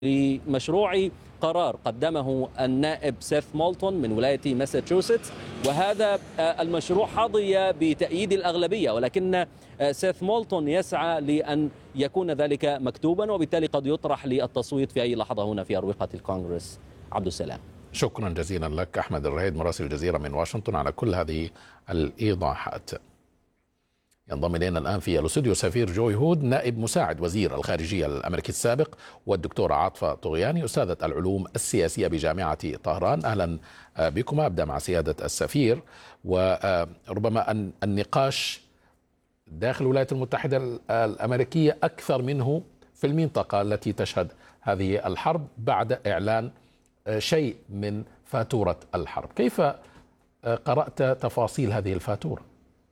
لمشروع قرار قدمه النائب سيث مولتون من ولاية ماساتشوستس، وهذا المشروع حظي بتأييد الأغلبية، ولكن سيث مولتون يسعى لأن يكون ذلك مكتوبا، وبالتالي قد يطرح للتصويت في أي لحظة هنا في أروقة الكونغرس. عبد السلام. شكرا جزيلا لك أحمد الرهيد مراسل الجزيرة من واشنطن على كل هذه الإيضاحات. ينضم إلينا الآن في الاستوديو سفير جوي هود نائب مساعد وزير الخارجية الأمريكي السابق، والدكتورة عاطفة طغياني أستاذة العلوم السياسية بجامعة طهران. أهلا بكما. أبدأ مع سيادة السفير، وربما النقاش داخل الولايات المتحدة الأمريكية أكثر منه في المنطقة التي تشهد هذه الحرب بعد إعلان شيء من فاتورة الحرب. كيف قرأت تفاصيل هذه الفاتورة؟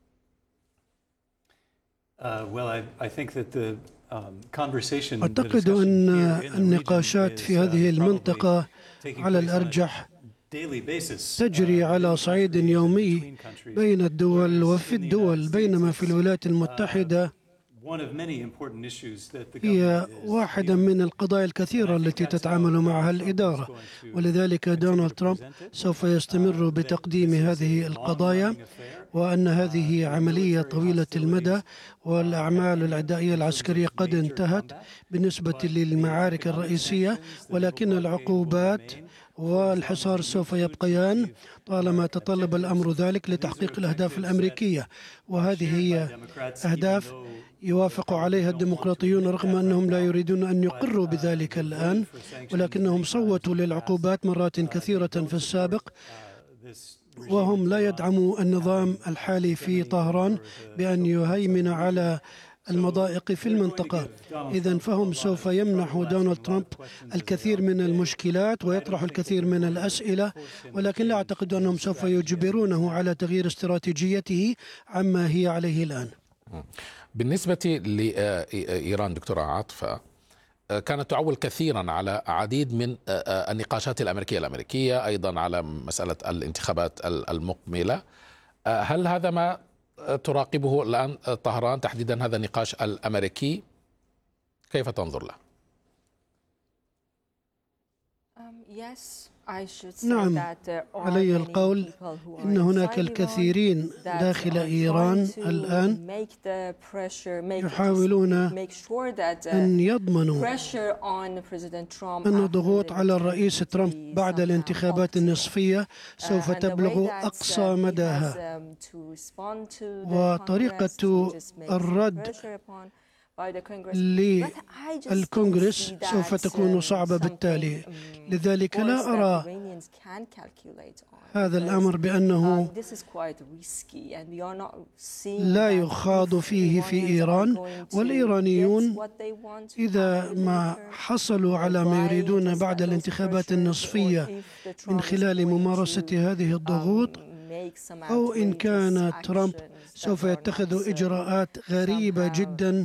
أعتقد أن النقاشات في هذه المنطقة على الأرجح تجري على صعيد يومي بين الدول وفي الدول، بينما في الولايات المتحدة هي واحدة من القضايا الكثيرة التي تتعامل معها الإدارة، ولذلك دونالد ترامب سوف يستمر بتقديم هذه القضايا، وأن هذه عملية طويلة المدى، والأعمال العدائية العسكرية قد انتهت بالنسبة للمعارك الرئيسية، ولكن العقوبات والحصار سوف يبقيان طالما تطلب الأمر ذلك لتحقيق الأهداف الأمريكية، وهذه هي أهداف يوافق عليها الديمقراطيون رغم أنهم لا يريدون أن يقروا بذلك الآن، ولكنهم صوتوا للعقوبات مرات كثيرة في السابق، وهم لا يدعموا النظام الحالي في طهران بأن يهيمن على المضائق في المنطقة. إذن فهم سوف يمنحوا دونالد ترامب الكثير من المشكلات ويطرح الكثير من الأسئلة، ولكن لا أعتقد أنهم سوف يجبرونه على تغيير استراتيجيته عما هي عليه الآن. بالنسبة لإيران دكتورة عاطفة، كانت تعول كثيرا على عديد من النقاشات الأمريكية أيضا على مسألة الانتخابات المقبلة. هل هذا ما تراقبه الآن طهران تحديدا، هذا النقاش الأمريكي؟ كيف تنظر له؟ نعم، علي القول إن هناك الكثيرين داخل إيران الآن يحاولون أن يضمنوا أن الضغوط على الرئيس ترامب بعد الانتخابات النصفية سوف تبلغ أقصى مداها، وطريقة الرد للكونغرس سوف تكون صعبة بالتالي. لذلك لا أرى هذا الأمر بأنه لا يخاض فيه في إيران، والإيرانيون إذا ما حصلوا على ما يريدون بعد الانتخابات النصفية من خلال ممارسة هذه الضغوط، أو إن كان ترامب سوف يتخذ إجراءات غريبة جدا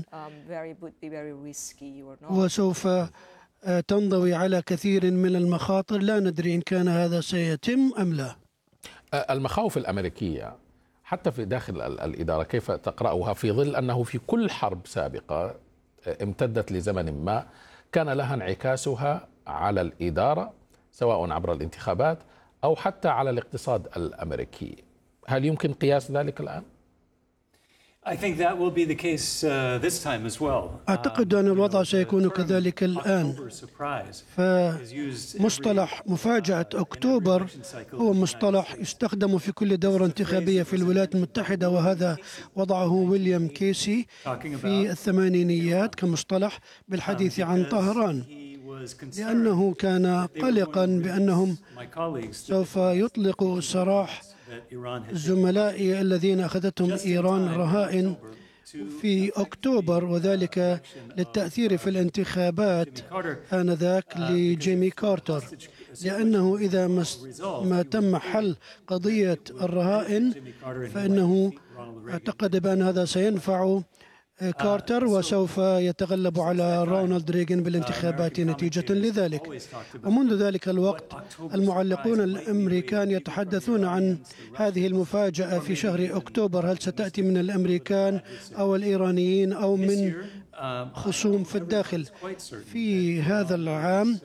وسوف تنضوي على كثير من المخاطر، لا ندري إن كان هذا سيتم أم لا. المخاوف الأمريكية حتى في داخل الإدارة كيف تقرأها في ظل أنه في كل حرب سابقة امتدت لزمن ما كان لها انعكاسها على الإدارة سواء عبر الانتخابات أو حتى على الاقتصاد الأمريكي؟ هل يمكن قياس ذلك الآن؟ أعتقد أن الوضع سيكون كذلك الآن، فمصطلح مفاجأة أكتوبر هو مصطلح يستخدم في كل دورة انتخابية في الولايات المتحدة، وهذا وضعه ويليام كيسي في الثمانينيات كمصطلح بالحديث عن طهران، لأنه كان قلقا بأنهم سوف يطلقوا سراح زملائي الذين أخذتهم إيران رهائن في أكتوبر، وذلك للتأثير في الانتخابات آنذاك لجيمي كارتر، لأنه إذا ما تم حل قضية الرهائن فإنه اعتقد بأن هذا سينفع كارتر وسوف يتغلب على رونالد ريغان بالانتخابات نتيجة لذلك. ومنذ ذلك الوقت المعلقون الأمريكان يتحدثون عن هذه المفاجأة في شهر أكتوبر، هل ستأتي من الأمريكان أو الإيرانيين أو من خصوم في الداخل. في هذا العام